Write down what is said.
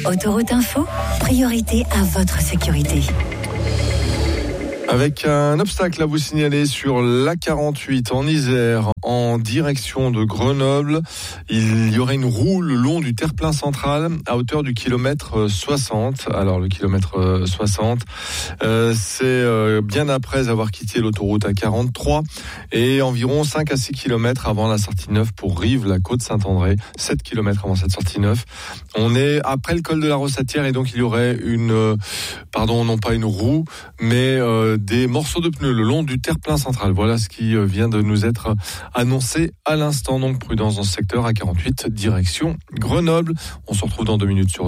Autoroute Info, priorité à votre sécurité. Avec un obstacle à vous signaler sur l'A48 en Isère, en direction de Grenoble. Il y aurait une roue le long du terre-plein central à hauteur du kilomètre 60. Alors le kilomètre 60, c'est bien après avoir quitté l'autoroute A43 et environ 5 à 6 kilomètres avant la sortie 9 pour Rives, la côte Saint-André. 7 kilomètres avant cette sortie 9. On est après le col de la Rossatière et donc il y aurait non pas une roue, mais des morceaux de pneus le long du terre-plein central. Voilà ce qui vient de nous être annoncé à l'instant. Donc prudence dans ce secteur A48 direction Grenoble. On se retrouve dans 2 minutes sur